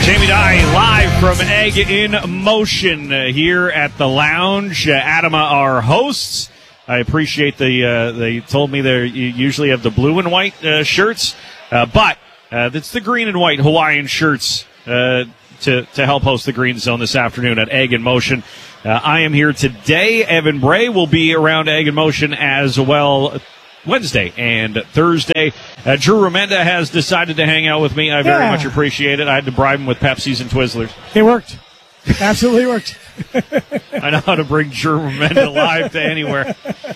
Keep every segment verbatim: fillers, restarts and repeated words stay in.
Jamie Dye live from Egg in Motion uh, here at the lounge. Uh, Adama, our hosts. I appreciate the. Uh, they told me they usually have the blue and white uh, shirts, uh, but uh, it's the green and white Hawaiian shirts uh, to to help host the Green Zone this afternoon at Egg in Motion. Uh, I am here today. Evan Bray will be around Egg in Motion as well Wednesday and Thursday. Uh, Drew Remenda has decided to hang out with me. I very yeah. much appreciate it. I had to bribe him with Pepsis and Twizzlers. It worked. Absolutely worked. I know how to bring Drew Remenda live to anywhere.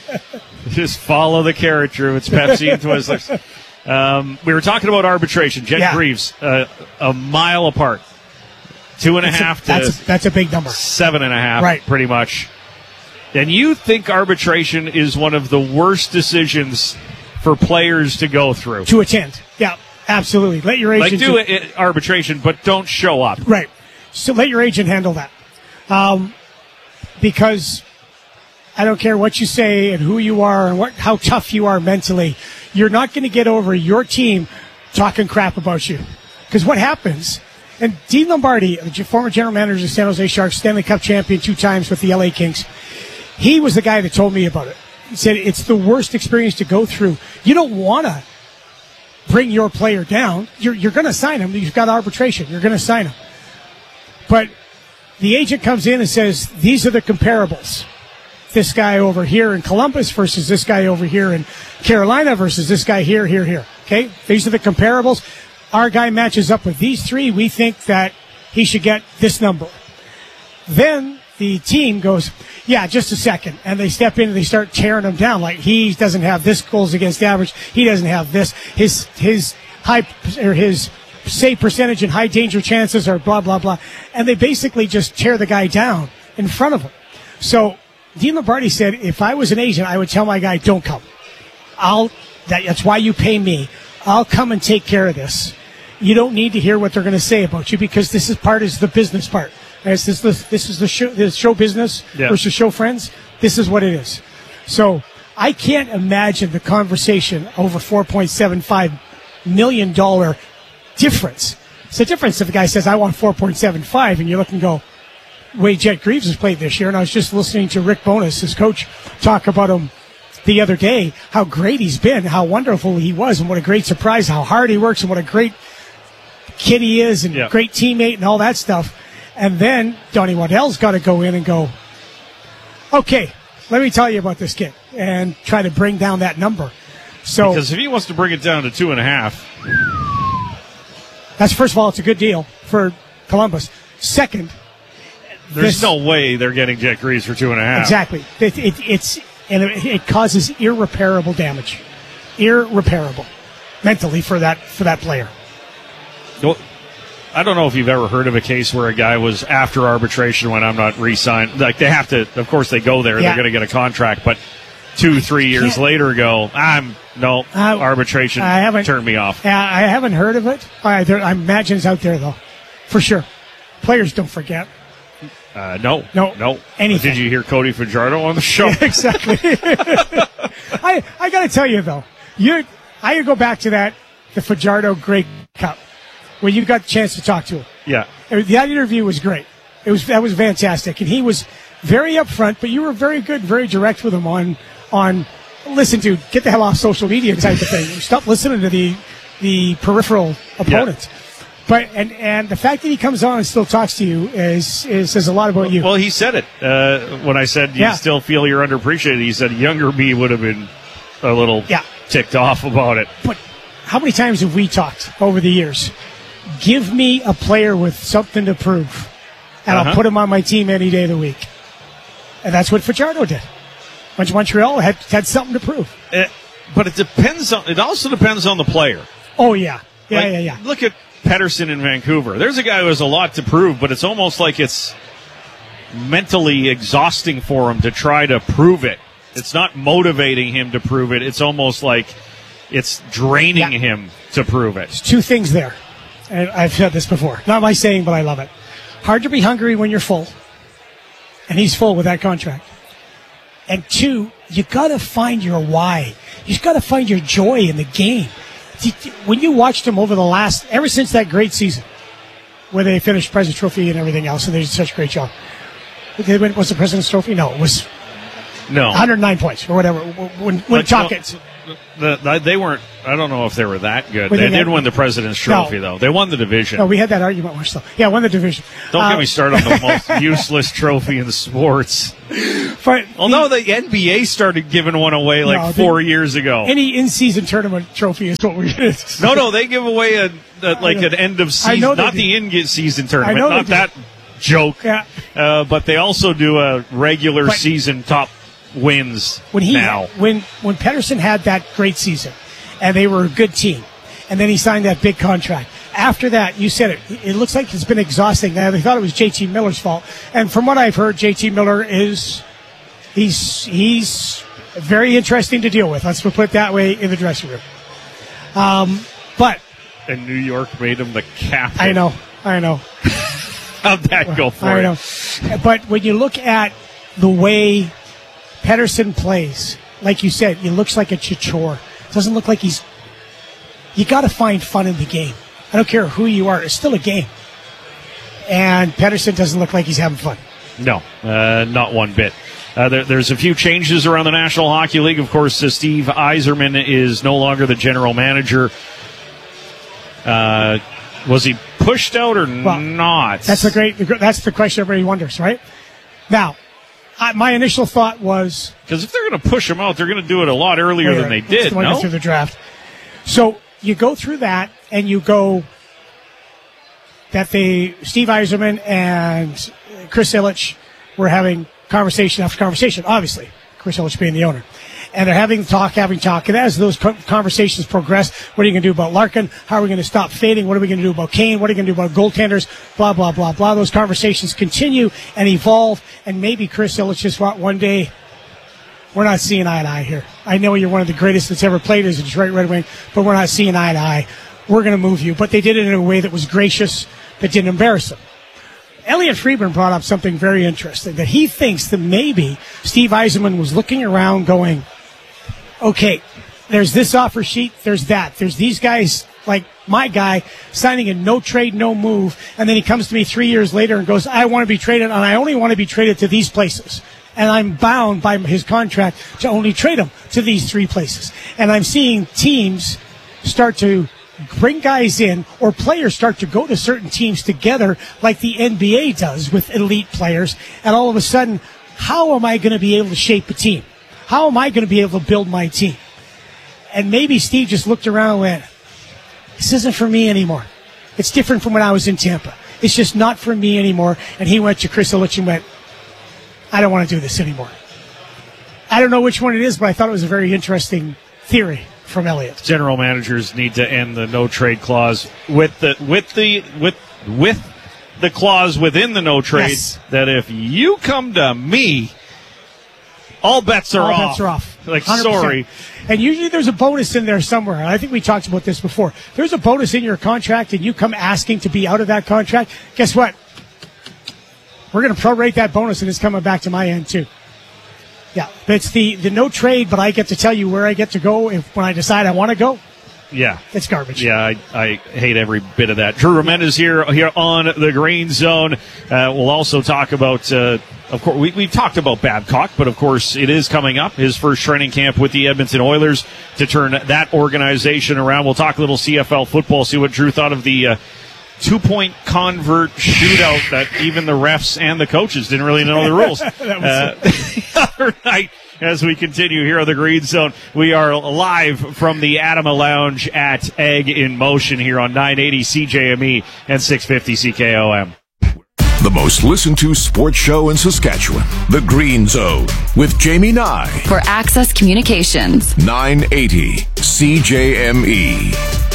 Just follow the carrot, Drew. It's Pepsi and Twizzlers. Um, we were talking about arbitration. Jet yeah. Greaves, uh, a mile apart. Two and a that's half a, to that's a, that's a big number. Seven and a half, right. pretty much. And you think arbitration is one of the worst decisions for players to go through? To attend. Yeah, absolutely. Let your agent... Like, do it, arbitration, but don't show up. Right. So let your agent handle that. Um, because I don't care what you say and who you are and what how tough you are mentally, you're not going to get over your team talking crap about you. Because what happens... And Dean Lombardi, the former general manager of San Jose Sharks, Stanley Cup champion two times with the L A Kings, he was the guy that told me about it. He said it's the worst experience to go through. You don't want to bring your player down. You're, you're going to sign him. You've got arbitration. You're going to sign him. But the agent comes in and says, these are the comparables. This guy over here in Columbus versus this guy over here in Carolina versus this guy here, here, here. Okay? These are the comparables. Our guy matches up with these three. We think that he should get this number. Then the team goes, yeah, just a second. And they step in and they start tearing him down. Like, he doesn't have this goals against average. He doesn't have this. His, his high, or his save percentage and high danger chances are blah, blah, blah. And they basically just tear the guy down in front of him. So Dean Lombardi said, if I was an agent, I would tell my guy, don't come. I'll, that, that's why you pay me. I'll come and take care of this. You don't need to hear what they're going to say about you because this is part is the business part. This is the, this is the show, the show business yeah. versus show friends. This is what it is. So I can't imagine the conversation over four point seven five million dollars difference. It's a difference if a guy says, I want four point seven five, and you look and go, way Jet Greaves has played this year. And I was just listening to Rick Bowness, his coach, talk about him the other day, how great he's been, how wonderful he was, and what a great surprise, how hard he works, and what a great kid he is, and yeah. great teammate, and all that stuff. And then Donnie Waddell's got to go in and go, okay, let me tell you about this kid, and try to bring down that number. So because if he wants to bring it down to two and a half, that's first of all, it's a good deal for Columbus. Second, there's this, no way they're getting Jet Greaves for two and a half. Exactly. It, it, it's and it, it causes irreparable damage, irreparable, mentally for that for that player. Well, I don't know if you've ever heard of a case where a guy was after arbitration when I'm not re-signed. Like, they have to, of course, they go there. Yeah. They're going to get a contract, but two, three years later go, I'm, no, uh, arbitration I haven't, turned me off. Uh, I haven't heard of it. I, there, I imagine it's out there, though, for sure. Players don't forget. Uh, no. No. No. Anything. Did you hear Cody Fajardo on the show? Yeah, exactly. I I got to tell you, though, you I go back to that, the Fajardo Grey Cup, where you got the chance to talk to him. Yeah. That interview was great. It was That was fantastic. And he was very upfront, but you were very good, very direct with him on, on listen, dude, get the hell off social media type of thing. Stop listening to the the peripheral opponents. Yeah. But and, and the fact that he comes on and still talks to you is, is says a lot about you. Well, he said it uh, when I said you yeah. still feel you're underappreciated. He said younger me would have been a little yeah. ticked off about it. But how many times have we talked over the years? Give me a player with something to prove, and uh-huh. I'll put him on my team any day of the week. And that's what Fajardo did. Went to Montreal, had had something to prove. It, but it depends on. It also depends on the player. Oh yeah, yeah, like, yeah, yeah. Look at Pettersson in Vancouver. There's a guy who has a lot to prove, but it's almost like it's mentally exhausting for him to try to prove it. It's not motivating him to prove it. It's almost like it's draining yeah. him to prove it. There's two things there. And I've said this before. Not my saying, but I love it. Hard to be hungry when you're full. And he's full with that contract. And two, you got to find your why. You got to find your joy in the game. When you watched him over the last, ever since that great season, where they finished President's Trophy and everything else, and they did such a great job. They win, was the President's Trophy? No, it was no one hundred nine points or whatever. When, when Chalkets. No, the, the, they weren't, I don't know if they were that good. Well, they, they did had, win the President's Trophy, no. though. They won the division. No, we had that argument once, though. Yeah, won the division. Don't uh, get me started on the most useless trophy in the sports. But Although the, the N B A started giving one away like no, four they, years ago. Any in-season tournament trophy is what we're going to No, no, they give away a, a like an end of season, not the in-season tournament, not that joke. Yeah. Uh, but they also do a regular but season top wins when he now. When when Pettersson had that great season, and they were a good team, and then he signed that big contract. After that, you said it, it looks like it's been exhausting. Now, they thought it was J T Miller's fault. And from what I've heard, J T Miller is, he's he's very interesting to deal with. Let's put it that way in the dressing room. Um, but. And New York made him the captain. I know, I know. How'd that go for I you? know. But when you look at the way Pettersson plays, like you said, he looks like a chore. Doesn't look like he's, you got to find fun in the game. I don't care who you are. It's still a game. And Pettersson doesn't look like he's having fun. No, uh, not one bit. Uh, there, there's a few changes around the National Hockey League. Of course, uh, Steve Yzerman is no longer the general manager. Uh, was he pushed out or well, not? That's the great. That's the question everybody wonders, right? Now, I, my initial thought was because if they're going to push him out, they're going to do it a lot earlier than they did. No, through the draft. So you go through that, and you go that they Steve Yzerman and Chris Ilitch were having conversation after conversation. Obviously, Chris Ilitch being the owner. And they're having talk, having talk. And as those conversations progress, what are you going to do about Larkin? How are we going to stop fading? What are we going to do about Kane? What are we going to do about goaltenders? Blah, blah, blah, blah. Those conversations continue and evolve. And maybe Chris Ilitch just thought one day, we're not seeing eye to eye here. I know you're one of the greatest that's ever played as a Detroit Red Wing, but we're not seeing eye to eye. We're going to move you. But they did it in a way that was gracious, that didn't embarrass them. Elliot Friedman brought up something very interesting, that he thinks that maybe Steve Yzerman was looking around going, okay, there's this offer sheet, there's that. There's these guys, like my guy, signing a no trade, no move, and then he comes to me three years later and goes, I want to be traded, and I only want to be traded to these places. And I'm bound by his contract to only trade him to these three places. And I'm seeing teams start to bring guys in, or players start to go to certain teams together like the N B A does with elite players, and all of a sudden, how am I going to be able to shape a team? How am I going to be able to build my team? And maybe Steve just looked around and went, this isn't for me anymore. It's different from when I was in Tampa. It's just not for me anymore. And he went to Chris Ilitch and went, I don't want to do this anymore. I don't know which one it is, but I thought it was a very interesting theory from Elliott. General managers need to end the no trade clause with the with the with with the clause within the no trade yes. that if you come to me, all bets are all off. All bets are off. Like, one hundred percent. sorry. And usually there's a bonus in there somewhere. And I think we talked about this before. There's a bonus in your contract, and you come asking to be out of that contract. Guess what? We're going to prorate that bonus, and it's coming back to my end, too. Yeah, it's the, the no trade, but I get to tell you where I get to go if when I decide I want to go. Yeah. It's garbage. Yeah, I, I hate every bit of that. Drew Ramen is here here on the Green Zone. Uh, we'll also talk about, uh, of course, we, we've talked about Babcock, but of course it is coming up, his first training camp with the Edmonton Oilers to turn that organization around. We'll talk a little C F L football, see what Drew thought of the uh, two-point convert shootout that even the refs and the coaches didn't really know the rules. uh, the other night, as we continue here on the Green Zone, we are live from the Adama Lounge at Egg in Motion here on nine eighty C J M E and six fifty C K O M. The most listened to sports show in Saskatchewan, The Green Zone, with Jamie Nye. For Access Communications. nine eighty C J M E.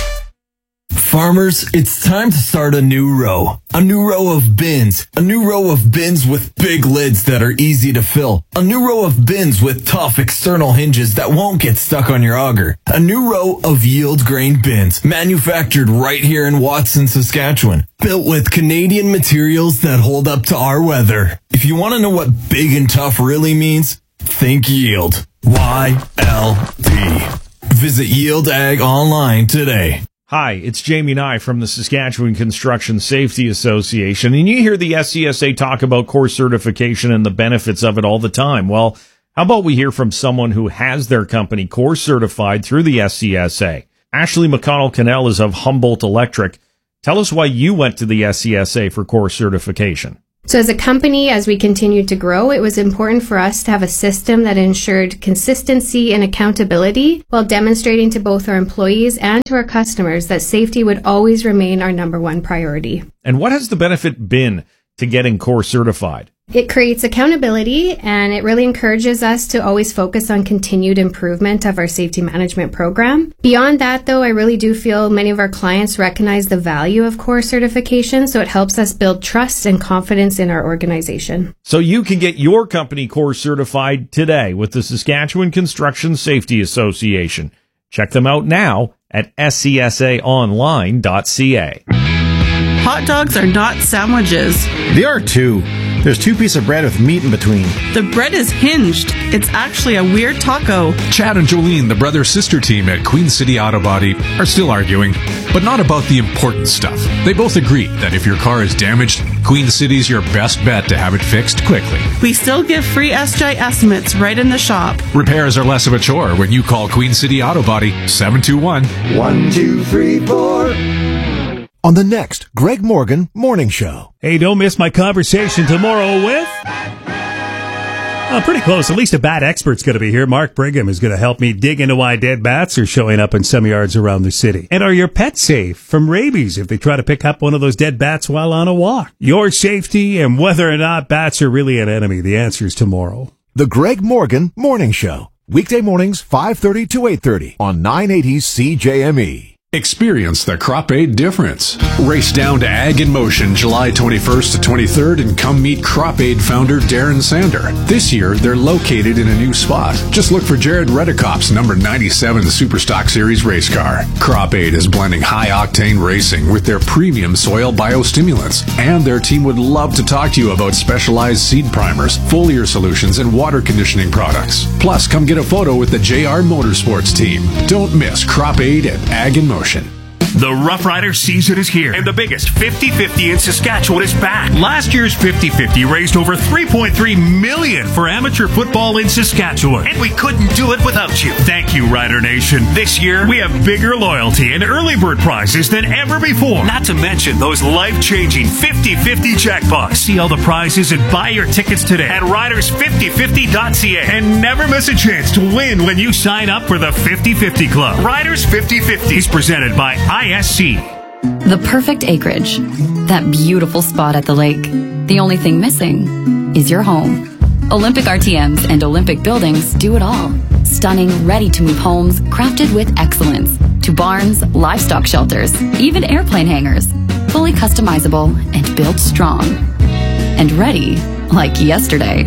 Farmers, it's time to start a new row. A new row of bins. A new row of bins with big lids that are easy to fill. A new row of bins with tough external hinges that won't get stuck on your auger. A new row of yield grain bins, manufactured right here in Watson, Saskatchewan. Built with Canadian materials that hold up to our weather. If you want to know what big and tough really means, think yield. Y L D. Visit Yield Ag online today. Hi, it's Jamie Nye from the Saskatchewan Construction Safety Association, and you hear the S C S A talk about course certification and the benefits of it all the time. Well, how about we hear from someone who has their company course certified through the S C S A? Ashley McConnell-Cannell is of Humboldt Electric. Tell us why you went to the S C S A for course certification. So as a company, as we continued to grow, it was important for us to have a system that ensured consistency and accountability while demonstrating to both our employees and to our customers that safety would always remain our number one priority. And what has the benefit been to getting course certified? It creates accountability, and it really encourages us to always focus on continued improvement of our safety management program. Beyond that, though, I really do feel many of our clients recognize the value of course certification, so it helps us build trust and confidence in our organization. So you can get your company course certified today with the Saskatchewan Construction Safety Association. Check them out now at s c s a online dot c a. Hot dogs are not sandwiches. They are too. There's two pieces of bread with meat in between. The bread is hinged. It's actually a weird taco. Chad and Jolene, the brother-sister team at Queen City Auto Body, are still arguing, but not about the important stuff. They both agree that if your car is damaged, Queen City's your best bet to have it fixed quickly. We still give free S J estimates right in the shop. Repairs are less of a chore when you call Queen City Auto Body seven two one, one two three four. On the next Greg Morgan Morning Show. Hey, don't miss my conversation tomorrow with... Oh, pretty close. At least a bat expert's going to be here. Mark Brigham is going to help me dig into why dead bats are showing up in some yards around the city. And are your pets safe from rabies if they try to pick up one of those dead bats while on a walk? Your safety and whether or not bats are really an enemy. The answer is tomorrow. The Greg Morgan Morning Show. Weekday mornings, five thirty to eight thirty on nine eighty C J M E. Experience the Crop Aid difference. Race down to Ag in Motion July twenty-first to twenty-third and come meet Crop Aid founder Darren Sander. This year, they're located in a new spot. Just look for Jared Redekop's number ninety-seven Superstock Series race car. Crop Aid is blending high-octane racing with their premium soil biostimulants, and their team would love to talk to you about specialized seed primers, foliar solutions, and water conditioning products. Plus, come get a photo with the J R Motorsports team. Don't miss Crop Aid at Ag in Motion. The Rough Rider season is here, and the biggest fifty fifty in Saskatchewan is back. Last year's fifty fifty raised over three point three million dollars for amateur football in Saskatchewan, and we couldn't do it without you. Thank you, Rider Nation. This year, we have bigger loyalty and early bird prizes than ever before. Not to mention those life-changing fifty fifty jackpots. See all the prizes and buy your tickets today at riders fifty fifty dot c a, and never miss a chance to win when you sign up for the fifty fifty Club. Riders fifty fifty is presented by I S C. The perfect acreage. That beautiful spot at the lake. The only thing missing is your home. Olympic R T Ms and Olympic buildings do it all. Stunning, ready-to-move homes crafted with excellence. To barns, livestock shelters, even airplane hangars. Fully customizable and built strong. And ready like yesterday.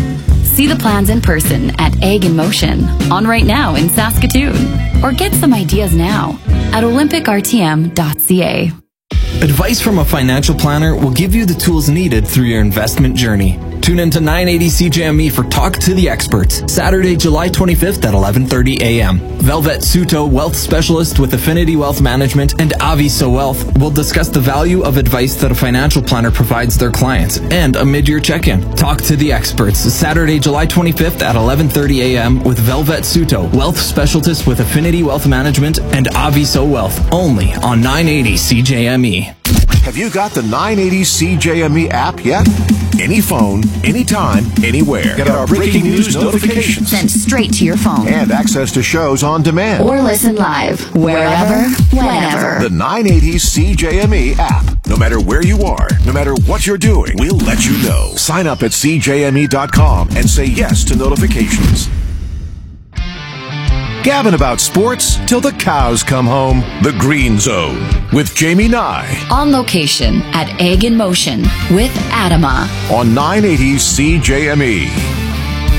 See the plans in person at Ag in Motion, on right now in Saskatoon. Or get some ideas now at olympic r t m dot c a. Advice from a financial planner will give you the tools needed through your investment journey. Tune into nine eighty C J M E for Talk to the Experts, Saturday, July twenty-fifth at eleven thirty a.m. Velvet Suto, wealth specialist with Affinity Wealth Management, and Aviso Wealth will discuss the value of advice that a financial planner provides their clients and a mid-year check-in. Talk to the Experts, Saturday, July twenty-fifth at eleven thirty a.m. with Velvet Suto, wealth specialist with Affinity Wealth Management, and Aviso Wealth, only on nine eighty C J M E. Have you got the nine eighty C J M E app yet? Any phone, anytime, anywhere. Get our breaking news notifications sent straight to your phone. And access to shows on demand. Or listen live, wherever, whenever. The nine eighty C J M E app. No matter where you are, no matter what you're doing, we'll let you know. Sign up at c j m e dot com and say yes to notifications. Gabbing about sports till the cows come home. The Green Zone with Jamie Nye. On location at Ag in Motion with Adama. On nine eighty C J M E.